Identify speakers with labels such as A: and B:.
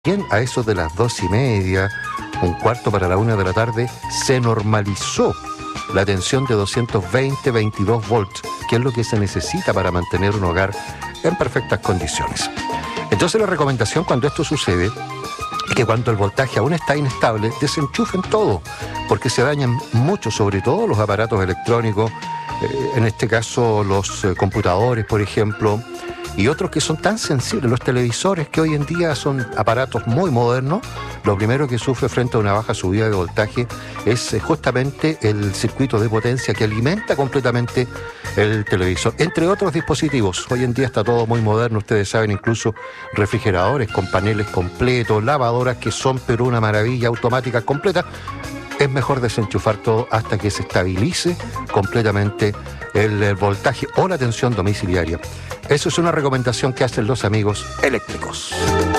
A: Bien, a eso de las 2:30, 1:15 para la 1 de la tarde, se normalizó la tensión de 220-22 volts, que es lo que se necesita para mantener un hogar en perfectas condiciones. Entonces la recomendación cuando esto sucede es que cuando el voltaje aún está inestable, desenchufen todo, porque se dañan mucho, sobre todo los aparatos electrónicos, en este caso los computadores, por ejemplo, y otros que son tan sensibles, los televisores, que hoy en día son aparatos muy modernos. Lo primero que sufre frente a una baja subida de voltaje es justamente el circuito de potencia que alimenta completamente el televisor, entre otros dispositivos. Hoy en día está todo muy moderno, ustedes saben, incluso refrigeradores con paneles completos, lavadoras que son pero una maravilla, automáticas completas. Es mejor desenchufar todo hasta que se estabilice completamente el voltaje o la tensión domiciliaria. Eso es una recomendación que hacen los amigos eléctricos.